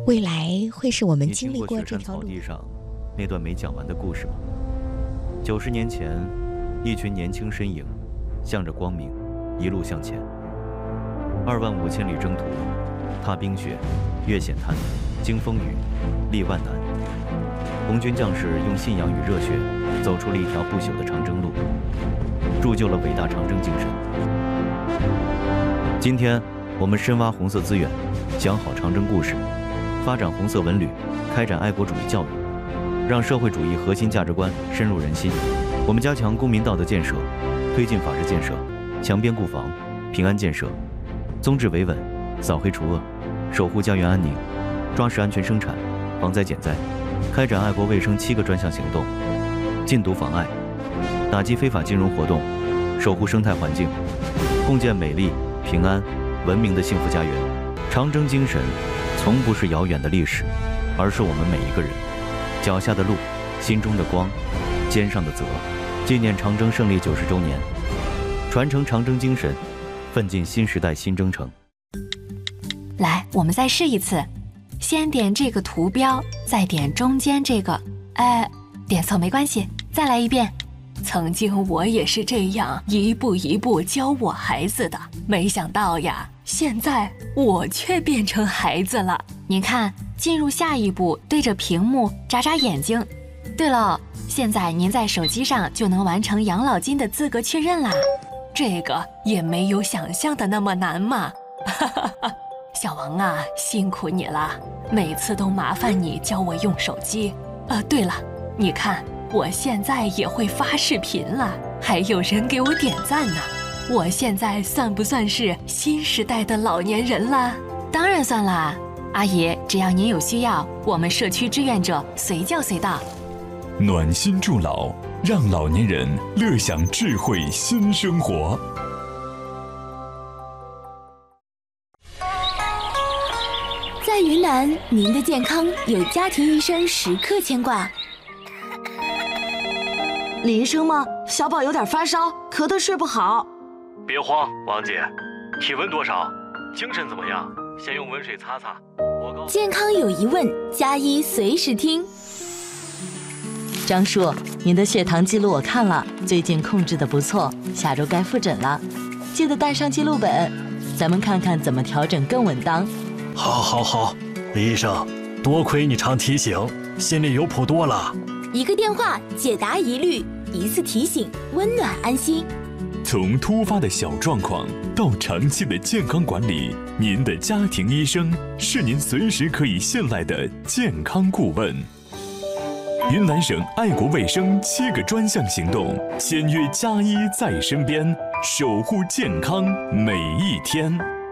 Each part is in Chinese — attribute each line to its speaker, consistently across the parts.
Speaker 1: 未来会是我们经历过这条路。
Speaker 2: 你听过雪山草地上那段没讲完的故事吗？90年前，一群年轻身影，向着光明，一路向前。25000里征途，踏冰雪，越险滩，经风雨，历万难。红军将士用信仰与热血，走出了一条不朽的长征路，铸就了伟大长征精神。今天，我们深挖红色资源，讲好长征故事，发展红色文旅，开展爱国主义教育，让社会主义核心价值观深入人心。我们加强公民道德建设，推进法治建设，强边固防，平安建设，宗治维稳，扫黑除恶，守护家园安宁，抓实安全生产，防灾减灾，开展爱国卫生7个专项行动，禁毒妨碍，打击非法金融活动，守护生态环境，共建美丽、平安、文明的幸福家园。长征精神从不是遥远的历史，而是我们每一个人脚下的路，心中的光，肩上的责。纪念长征胜利90周年，传承长征精神，奋进新时代新征程。
Speaker 3: 来，我们再试一次，先点这个图标，再点中间这个，点错没关系，再来一遍。曾经我也是这样一步一步教我孩子的，没想到呀，现在我却变成孩子了。您看，进入下一步，对着屏幕眨眨眼睛。对了，现在您在手机上就能完成养老金的资格确认啦。这个也没有想象的那么难嘛。小王啊，辛苦你了，每次都麻烦你教我用手机。对了，你看我现在也会发视频了，还有人给我点赞呢。我现在算不算是新时代的老年人了？当然算啦，阿姨，只要您有需要，我们社区志愿者随叫随到。
Speaker 4: 暖心助老，让老年人乐享智慧新生活。
Speaker 5: 在云南，您的健康有家庭医生时刻牵挂。
Speaker 6: 李医生吗？小宝有点发烧，咳得睡不好。
Speaker 7: 别慌，王姐，体温多少？精神怎么样？先用温水擦擦。
Speaker 5: 健康有疑问，加医随时听。
Speaker 8: 张叔，您的血糖记录我看了，最近控制得不错，下周该复诊了，记得带上记录本，咱们看看怎么调整更稳当。
Speaker 7: 好，李医生，多亏你常提醒，心里有谱多了。
Speaker 5: 一个电话解答疑虑，一次提醒温暖安心。
Speaker 4: 从突发的小状况到长期的健康管理，您的家庭医生是您随时可以信赖的健康顾问。云南省爱国卫生7个专项行动，签约加医在身边，守护健康每一天。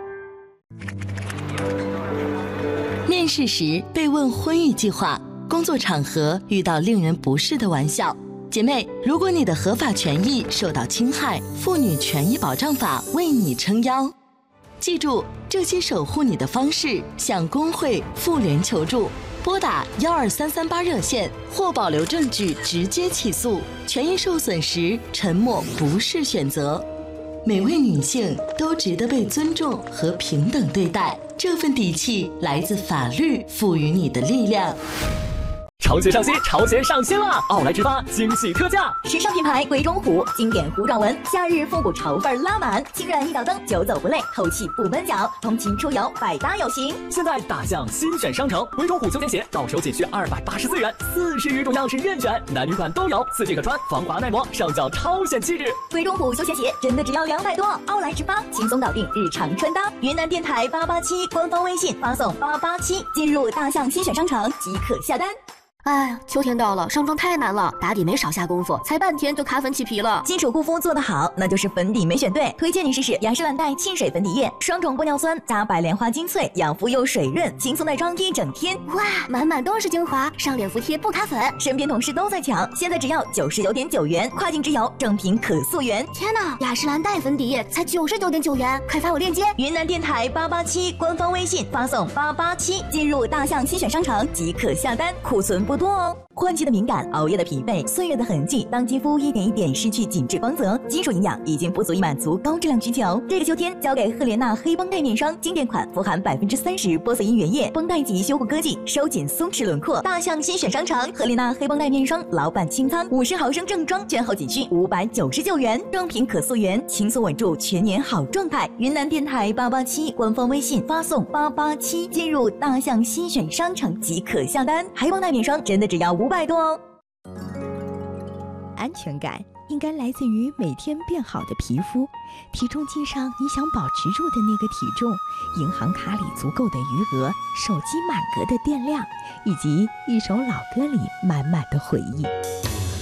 Speaker 8: 面试时被问婚育计划，工作场合遇到令人不适的玩笑。姐妹，如果你的合法权益受到侵害，妇女权益保障法为你撑腰。记住，这些守护你的方式，向工会、妇联求助，拨打12338热线或保留证据直接起诉。权益受损时，沉默不是选择。每位女性都值得被尊重和平等对待，这份底气来自法律赋予你的力量。
Speaker 9: 潮鞋上新，潮鞋上新了！奥莱直发惊喜特价，
Speaker 10: 时尚品牌鬼冢虎，经典糊状纹，夏日复古潮范拉满，轻软一脚蹬，久走不累，透气不闷脚，通勤出游百搭有型。
Speaker 9: 现在大象新选商城，鬼冢虎休闲鞋到手仅需284元，40余种样式任选，男女款都有，4季可穿，防滑耐磨，上脚超显气质。
Speaker 10: 鬼冢虎休闲鞋真的只要200多，奥莱直发轻松搞定日常穿搭。云南电台887官方微信发送887，进入大象新选商城即可下单。
Speaker 11: 哎，秋天到了，上妆太难了，打底没少下功夫，才半天就卡粉起皮了。
Speaker 10: 基础护肤做得好，那就是粉底没选对。推荐你试试雅诗兰黛沁水粉底液，双种玻尿酸加白莲花精粹，养肤又水润，轻松耐妆一整天。
Speaker 11: 哇，满满都是精华，上脸服帖不卡粉。
Speaker 10: 身边同事都在抢，现在只要99.9元，跨境直邮，正品可溯源。
Speaker 11: 天哪，雅诗兰黛粉底液才99.9元，快发我链接。
Speaker 10: 云南电台887官方微信发送887，进入大象新选商城即可下单，库存不不多哦。换季的敏感，熬夜的疲惫，岁月的痕迹，当肌肤一点一点失去紧致光泽，基础营养已经不足以满足高质量需求。这个秋天交给赫莲娜黑绷带面霜经典款，富含30%玻色因原液绷带级修护科技，收紧松弛轮廓。大象新选商场赫莲娜黑绷带面霜老版清仓，50毫升正装券后仅需599元，正品可溯源，轻松稳住全年好状态。云南电台887官方微信发送887进入大象新选商场即可下单。黑绷带面霜真的只要500多哦。
Speaker 1: 安全感应该来自于每天变好的皮肤，体重计上你想保持住的那个体重，银行卡里足够的余额，手机满格的电量，以及一首老歌里满满的回忆。